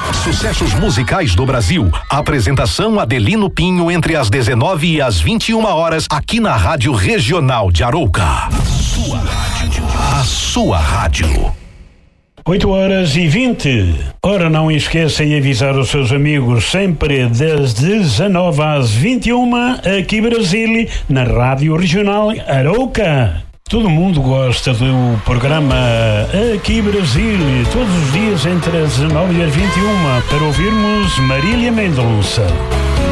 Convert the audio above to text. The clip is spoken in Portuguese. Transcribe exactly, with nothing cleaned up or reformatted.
Sucessos musicais do Brasil. Apresentação Adelino Pinho entre as dezenove e as vinte e uma horas aqui na Rádio Regional de Arouca. Sua rádio. A sua rádio. oito horas e vinte. Ora, não esqueça de avisar os seus amigos sempre das dezenove às vinte e uma aqui Brasília, na Rádio Regional Arouca. Todo mundo gosta do programa Aqui Brasil, todos os dias entre as dezenove e as vinte e uma, para ouvirmos Marília Mendonça.